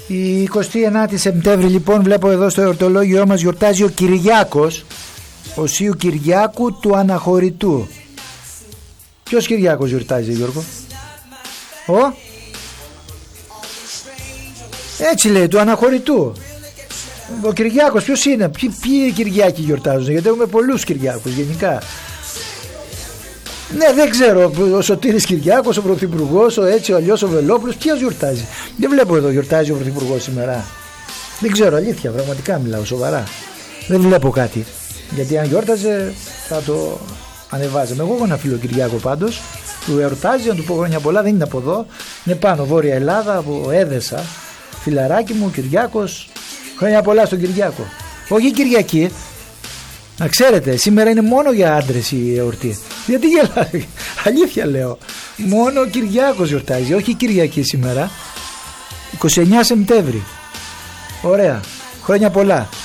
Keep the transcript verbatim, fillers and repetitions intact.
Η εικοστή ενάτη Σεπτέμβρη λοιπόν, βλέπω εδώ στο εορτολόγιό μας, γιορτάζει ο Κυριάκος, ο Σίου Κυριάκου του Αναχωρητού. Ποιος Κυριάκος γιορτάζει, Γιώργο? Ο Έτσι λέει, του Αναχωρητού. Ο Κυριάκος ποιος είναι? Ποιοι, ποιοι Κυριάκοι γιορτάζουν? Γιατί έχουμε πολλούς Κυριάκους γενικά. Ναι, δεν ξέρω. Ο Σωτήρης Κυριάκος, ο Πρωθυπουργός, ο έτσι, ο αλλιώς, ο Βελόπουλος. Ποιος γιορτάζει? Δεν βλέπω εδώ γιορτάζει ο Πρωθυπουργός σήμερα. Δεν ξέρω, αλήθεια, πραγματικά μιλάω σοβαρά. Δεν βλέπω κάτι. Γιατί αν γιόρταζε θα το ανεβάζαμε. Εγώ έχω ένα φίλο Κυριάκο πάντως, του εορτάζει, να του πω χρόνια πολλά. Δεν είναι από εδώ, είναι πάνω Βόρεια Ελλάδα, από Έδεσα. Φιλαράκι μου, Κυριάκος. Χρόνια πολλά στον Κυριάκο. Όχι Κυριακή. Να ξέρετε, σήμερα είναι μόνο για άντρες η εορτή. Γιατί γελάει? Αλήθεια λέω. Μόνο ο Κυριάκος γιορτάζει, όχι Κυριακή σήμερα. εικοστή ενάτη Σεπτέμβρη. Ωραία. Χρόνια πολλά.